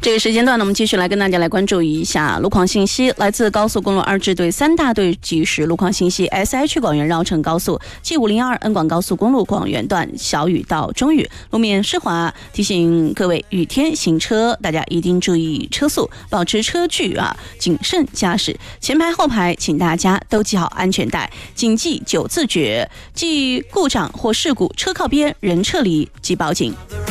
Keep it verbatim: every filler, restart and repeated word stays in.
这个时间段呢，我们继续来跟大家来关注一下路况信息。来自高速公路二支队三大队即时路况信息 ：S H 广元绕城高速 G 五零二 N 广高速公路广元段小雨到中雨，路面湿滑，提醒各位雨天行车，大家一定注意车速，保持车距啊，谨慎驾驶。前排后排，请大家都系好安全带，谨记九字诀：记故障或事故，车靠边，人撤离，即报警。